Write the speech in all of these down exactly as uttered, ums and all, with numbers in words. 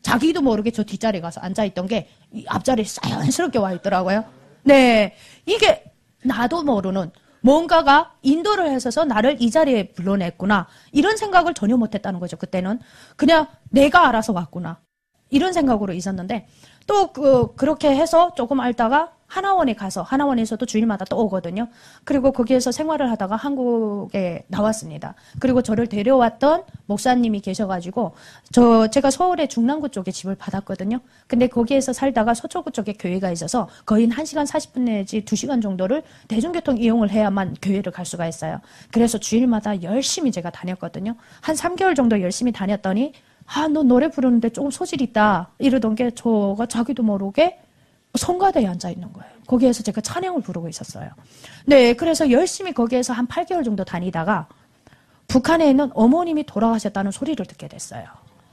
자기도 모르게 저 뒷자리에 가서 앉아있던 게 앞자리에 자연스럽게 와 있더라고요. 네, 이게 나도 모르는 뭔가가 인도를 해서 나를 이 자리에 불러냈구나. 이런 생각을 전혀 못했다는 거죠. 그때는 그냥 내가 알아서 왔구나. 이런 생각으로 있었는데 또 그, 그렇게 해서 조금 알다가 하나원에 가서 하나원에서도 주일마다 또 오거든요. 그리고 거기에서 생활을 하다가 한국에 나왔습니다. 그리고 저를 데려왔던 목사님이 계셔가지고 저 제가 서울의 중랑구 쪽에 집을 받았거든요. 근데 거기에서 살다가 서초구 쪽에 교회가 있어서 거의 한 시간 사십 분 내지 두 시간 정도를 대중교통 이용을 해야만 교회를 갈 수가 있어요. 그래서 주일마다 열심히 제가 다녔거든요. 한 삼 개월 정도 열심히 다녔더니 아, 너 노래 부르는데 조금 소질 있다 이러던 게 저가 자기도 모르게 성가대에 앉아있는 거예요. 거기에서 제가 찬양을 부르고 있었어요. 네, 그래서 열심히 거기에서 한 팔 개월 정도 다니다가 북한에 있는 어머님이 돌아가셨다는 소리를 듣게 됐어요.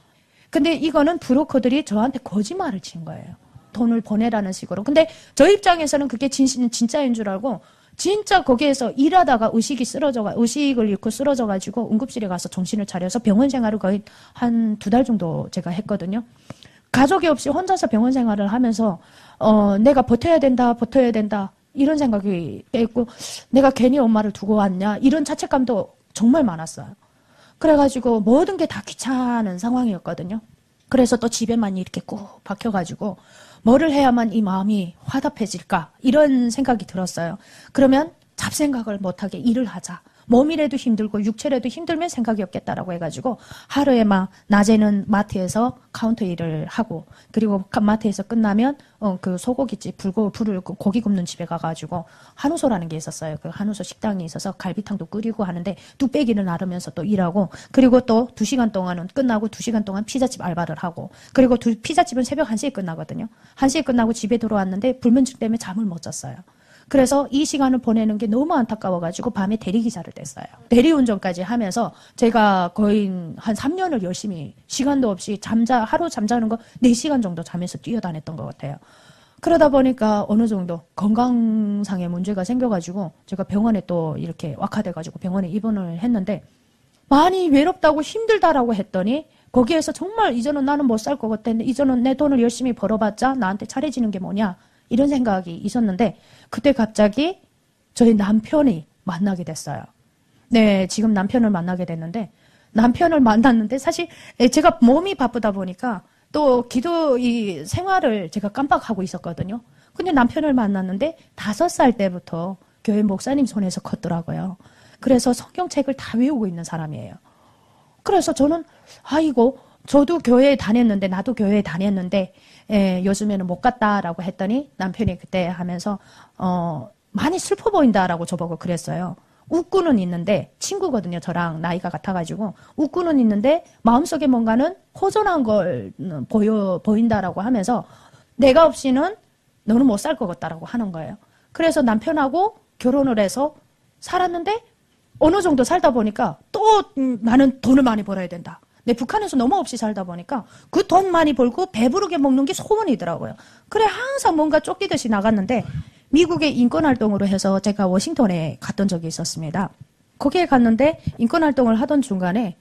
근데 이거는 브로커들이 저한테 거짓말을 친 거예요. 돈을 보내라는 식으로. 근데 저 입장에서는 그게 진실, 진짜인 줄 알고 진짜 거기에서 일하다가 의식이 쓰러져가, 의식을 잃고 쓰러져가지고 응급실에 가서 정신을 차려서 병원 생활을 거의 한 두 달 정도 제가 했거든요. 가족이 없이 혼자서 병원 생활을 하면서 어, 내가 버텨야 된다, 버텨야 된다 이런 생각이 있고 내가 괜히 엄마를 두고 왔냐 이런 자책감도 정말 많았어요. 그래가지고 모든 게 다 귀찮은 상황이었거든요. 그래서 또 집에만 이렇게 꾹 박혀가지고 뭐를 해야만 이 마음이 화답해질까 이런 생각이 들었어요. 그러면 잡생각을 못하게 일을 하자. 몸이라도 힘들고 육체라도 힘들면 생각이 없겠다라고 해가지고 하루에 막 낮에는 마트에서 카운터 일을 하고 그리고 마트에서 끝나면 어 그 소고기집 불고 불을 고기 굽는 집에 가가지고 한우소라는 게 있었어요. 그 한우소 식당이 있어서 갈비탕도 끓이고 하는데 뚝배기를 나르면서 또 일하고 그리고 또 두 시간 동안은 끝나고 두 시간 동안 피자집 알바를 하고 그리고 두, 피자집은 새벽 한 시에 끝나거든요. 한 시에 끝나고 집에 들어왔는데 불면증 때문에 잠을 못 잤어요. 그래서 이 시간을 보내는 게 너무 안타까워가지고 밤에 대리기사를 뗐어요. 대리운전까지 하면서 제가 거의 한 삼 년을 열심히 시간도 없이 잠자, 하루 잠자는 거 네 시간 정도 자면서 뛰어다녔던 것 같아요. 그러다 보니까 어느 정도 건강상의 문제가 생겨가지고 제가 병원에 또 이렇게 악화돼가지고 병원에 입원을 했는데 많이 외롭다고 힘들다라고 했더니 거기에서 정말 이제는 나는 못 살 것 같았는데 이제는 내 돈을 열심히 벌어봤자 나한테 잘해지는 게 뭐냐 이런 생각이 있었는데 그때 갑자기 저희 남편이 만나게 됐어요. 네, 지금 남편을 만나게 됐는데 남편을 만났는데 사실 제가 몸이 바쁘다 보니까 또 기도 이 생활을 제가 깜빡하고 있었거든요. 근데 남편을 만났는데 다섯 살 때부터 교회 목사님 손에서 컸더라고요. 그래서 성경책을 다 외우고 있는 사람이에요. 그래서 저는 아이고 저도 교회에 다녔는데 나도 교회에 다녔는데 예, 요즘에는 못 갔다라고 했더니 남편이 그때 하면서 어, 많이 슬퍼 보인다라고 저보고 그랬어요. 웃고는 있는데 친구거든요. 저랑 나이가 같아가지고 웃고는 있는데 마음속에 뭔가는 허전한 걸 보여 보인다라고 하면서 내가 없이는 너는 못 살 것 같다라고 하는 거예요. 그래서 남편하고 결혼을 해서 살았는데 어느 정도 살다 보니까 또 음, 나는 돈을 많이 벌어야 된다. 내 북한에서 너무 없이 살다 보니까 그 돈 많이 벌고 배부르게 먹는 게 소원이더라고요. 그래 항상 뭔가 쫓기듯이 나갔는데 미국의 인권활동으로 해서 제가 워싱턴에 갔던 적이 있었습니다. 거기에 갔는데 인권활동을 하던 중간에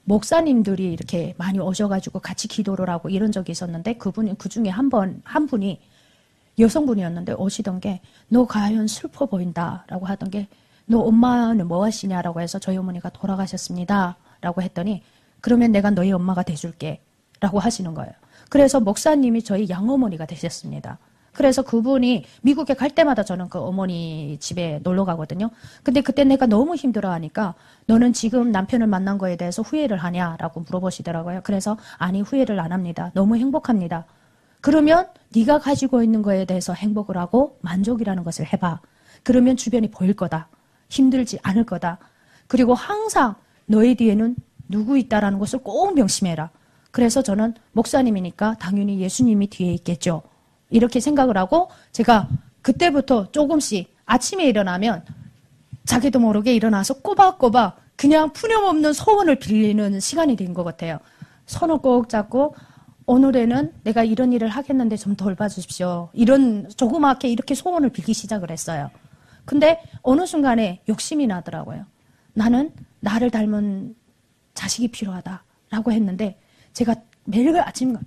목사님들이 이렇게 많이 오셔가지고 같이 기도를 하고 이런 적이 있었는데 그분이 그 중에 한 번, 한 분이 여성분이었는데 오시던 게 너 과연 슬퍼 보인다라고 하던 게 너 엄마는 뭐 하시냐라고 해서 저희 어머니가 돌아가셨습니다 라고 했더니 그러면 내가 너희 엄마가 돼줄게 라고 하시는 거예요. 그래서 목사님이 저희 양어머니가 되셨습니다. 그래서 그분이 미국에 갈 때마다 저는 그 어머니 집에 놀러 가거든요. 근데 그때 내가 너무 힘들어하니까 너는 지금 남편을 만난 거에 대해서 후회를 하냐라고 물어보시더라고요. 그래서 아니 후회를 안 합니다. 너무 행복합니다. 그러면 네가 가지고 있는 거에 대해서 행복을 하고 만족이라는 것을 해봐. 그러면 주변이 보일 거다. 힘들지 않을 거다. 그리고 항상 너의 뒤에는 누구 있다라는 것을 꼭 명심해라. 그래서 저는 목사님이니까 당연히 예수님이 뒤에 있겠죠. 이렇게 생각을 하고 제가 그때부터 조금씩 아침에 일어나면 자기도 모르게 일어나서 꼬박꼬박 그냥 푸념없는 소원을 빌리는 시간이 된 것 같아요. 손을 꼭 잡고 오늘에는 내가 이런 일을 하겠는데 좀 돌봐주십시오. 이런 조그맣게 이렇게 소원을 빌기 시작을 했어요. 근데 어느 순간에 욕심이 나더라고요. 나는 나를 닮은 자식이 필요하다라고 했는데 제가 매일 아침